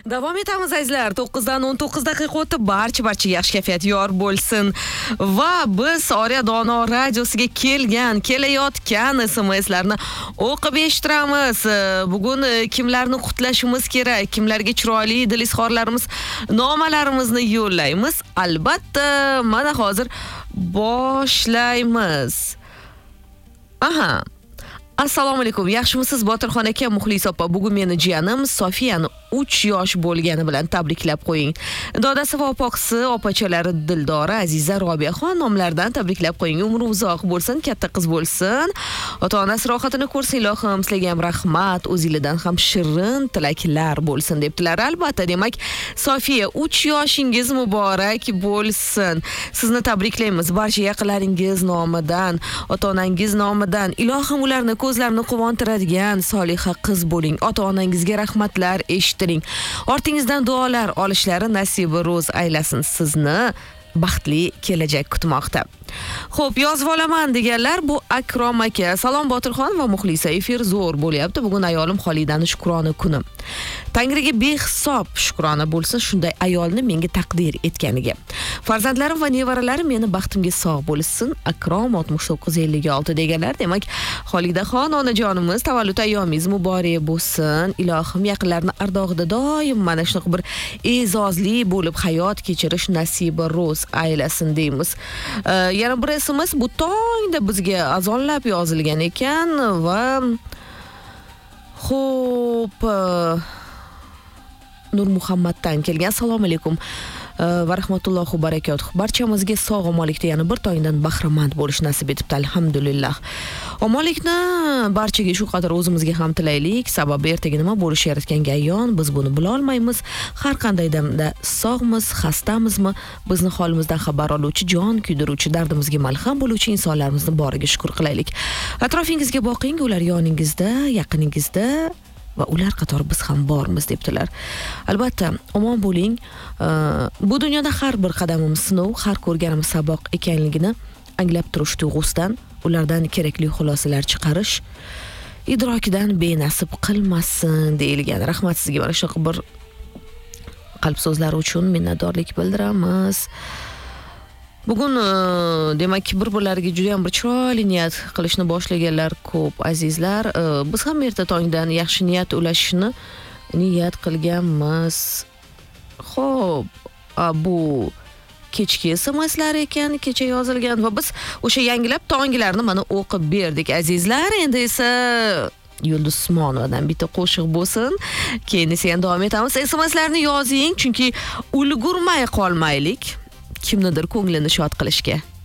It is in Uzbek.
Davom etamiz azizlar. 9 dan 19 daqiqa o'tib, barcha yaxshi kayfiyat yor bo'lsin. Va biz Oriya Dono radiosiga kelayotgan SMS'larni o'qib eshittiramiz. Bugun kimlarni qutlashimiz kerak? Kimlarga chiroyli dil izhorlarimiz, nomalarimizni yo'llaymiz? Albatta, mana hozir boshlaymiz. Aha. Assalomu alaykum. Yaxshimisiz Botirxon aka, Muxlis opa? Bugun meni jiyanim Sofiyani 3 yosh bo'lgani bilan tabriklab qo'ying. Dodasi va opoqisi, opachalari Dildora, Aziza, Robiyaxon nomlaridan tabriklab qo'ying. Umri uzoq bo'lsin, katta qiz bo'lsin. Ota-onasi rohatini ko'rsin, ilohim. Sizlarga ham rahmat, o'zingizdan ham shirin tilaklar bo'lsin debdilar. Albatta, demak, Sofiya 3 yoshingiz muborak bo'lsin. Sizni tabriklaymiz barcha yaqinlaringiz nomidan, ota-onangiz nomidan. Ilohim ularni ko'zlarini quvontiradigan soliha qiz bo'ling. Ota-onangizga rahmatlar eshittiring. Ortingizdan duolar olishlari nasibi ro'z aylasin. Sizni baxtli kelajak kutmoqda. Xo'p, yozib olaman deganlar bu Akrom aka. Salom Botirxon va Muxlisa, efir zo'r bo'lyapti. Bugun ayolim Xolidani shukrona kuni. Tangriga behisob shukrona bo'lsin shunday ayolni menga taqdir etganiga. Farzandlarim va nevaralarim meni baxtimga sog' bo'lsin. Akrom 6956 deganlar. Demak, Xolidaxon onajonimiz tavallud ayyomingiz muborak bo'lsin. Ilohim yaqinlarni ardog'ida doim mana shunaqa bir e'zozli bo'lib hayot kechirish nasibi ro'z aylasin deymiz. Yana bir SMS bu tongda bizga azonlab yozilgan ekan va xo'p, Nur Muhammaddan kelgan. Assalomu alaykum va rahmatullohi va barakatuh. Barchamizga sog' omonlikda yana bir tongdan bahramand bo'lish nasib etibdi, alhamdulillah. Omonlikni barchaga shu qadar o'zimizga ham tilaylik. Sababi ertaga nima bo'lishi yaratganga ayon, biz buni bila olmaymiz. Har qanday damda sog'miz, xastamizmi, bizni holimizdan xabar oluvchi, jon kuydiruvchi, dardimizga malham bo'luvchi insonlarimizni boriga shukr qilaylik. Atrofingizga boqing, ular yoningizda, yaqiningizda va ular qatori biz ham bormiz debdilar. Albatta, omon bo'ling. Bu dunyoda har bir qadamimiz sinov, har ko'rganimiz saboq ekanligini anglab turish tuyg'usidan, ulardan kerakli xulosalar chiqarish idrokidan benasib qilmasin deyilgan. Rahmat sizga mana shunaqa bir qalb so'zlari uchun minnatdorlik bildiramiz. Bugun demak bir-birlariga juda ham bir chiroyli niyat qilishni boshlaganlar ko'p azizlar. Biz ham erta tongdan yaxshi niyat ulashishni niyat qilganmiz. Xo'p, bu kechki SMS'lar ekan, kecha yozilgan va biz o'sha yangilab tonglarni mana o'qib berdik azizlar. Endi esa Yulduz Usmonovadan bitta qo'shiq bo'lsin. Keyin esa ham davom etamiz. SMS'larni yozing, chunki ulgurmay qolmaylik. Kimnidir ko'nglini shod qilishga.